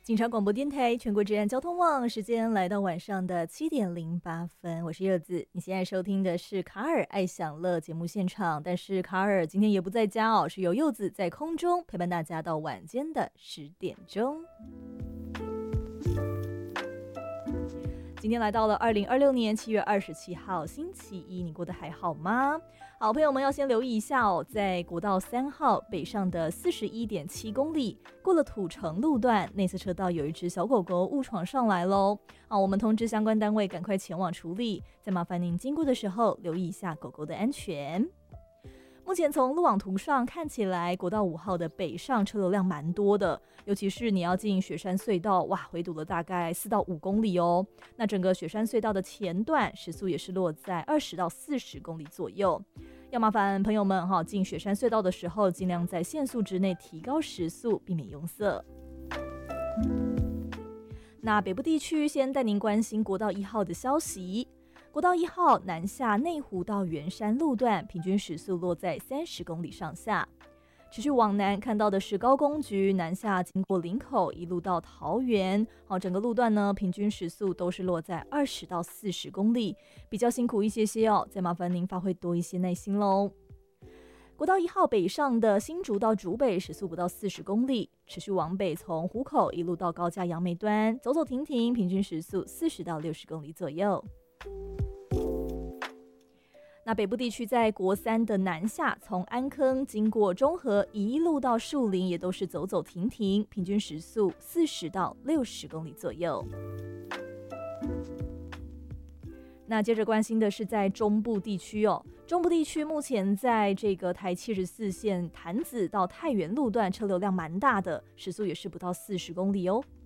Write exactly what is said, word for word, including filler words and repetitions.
警察广播电台全国治安交通网，时间来到晚上的七点零八分，我是柚子。你现在收听的是卡尔爱享乐节目现场，但是卡尔今天也不在家哦，是由柚子在空中陪伴大家到晚间的十点钟。今天来到了二零二六年七月二十七号星期一，你过得还好吗？好，朋友们要先留意一下哦，在国道三号北上的四十一点七公里，过了土城路段，内侧车道有一只小狗狗误闯上来喽。啊，我们通知相关单位赶快前往处理，再麻烦您经过的时候留意一下狗狗的安全。目前从路网图上看起来，国道五号的北上车流量蛮多的，尤其是你要进雪山隧道，哇，回堵了大概四到五公里哦。那整个雪山隧道的前段时速也是落在二十到四十公里左右，要麻烦朋友们哈，进雪山隧道的时候，尽量在限速之内提高时速，避免拥塞。那北部地区先带您关心国道一号的消息。国道一号南下内湖到圆山路段，平均时速落在三十公里上下。持续往南看到的是高工局南下，经过林口一路到桃园，好，整个路段呢平均时速都是落在二十到四十公里，比较辛苦一些些哦，再麻烦您发挥多一些耐心喽。国道一号北上的新竹到竹北时速不到四十公里，持续往北从湖口一路到高架杨梅端，走走停停，平均时速四十到六十公里左右。那北部地区在国三的南下，从安坑经过中和一路到树林，也都是走走停停，平均时速四十到六十公里左右。那接着关心的是在中部地区哦，中部地区目前在这个台七十四线潭子到太原路段车流量蛮大的，时速也是不到四十公里哦。